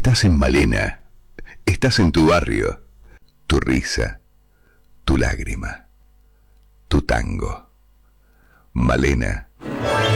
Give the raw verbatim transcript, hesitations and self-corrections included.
Estás en Malena. Estás en tu barrio. Tu risa. Tu lágrima. Tu tango. Malena